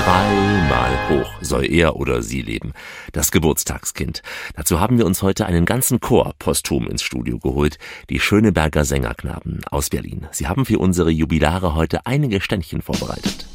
Dreimal hoch soll er oder sie leben. Das Geburtstagskind. Dazu haben wir uns heute einen ganzen Chor posthum ins Studio geholt. Die Schöneberger Sängerknaben aus Berlin. Sie haben für unsere Jubilare heute einige Ständchen vorbereitet.